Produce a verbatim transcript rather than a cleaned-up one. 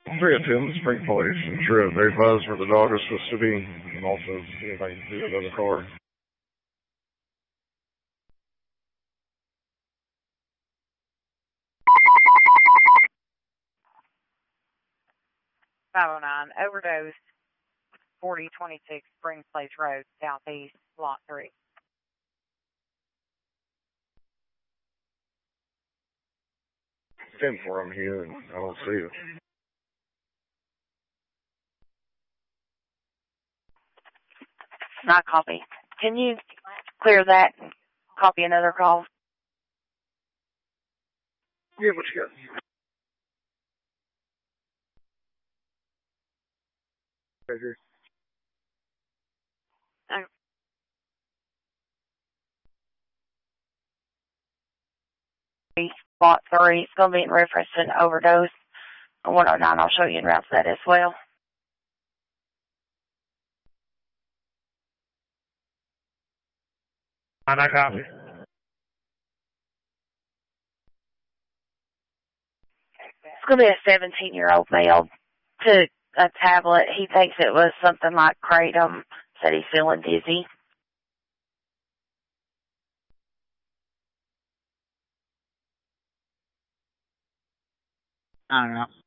three oh ten, Spring Police, and sure they buzz where the dog is supposed to be, and also see if I can see another car. five oh nine, overdose, forty twenty-six Spring Place Road, Southeast, Lot three. ten for him here, and I don't see it. Not copy. Can you clear that and copy another call? Yeah, what you got? Right here. Lot three. It's going to be in reference to an overdose. one oh nine, I'll show you in route that as well. I not copy. It's going to be a seventeen-year-old male. Took a tablet. He thinks it was something like kratom. Said he's feeling dizzy. I don't know.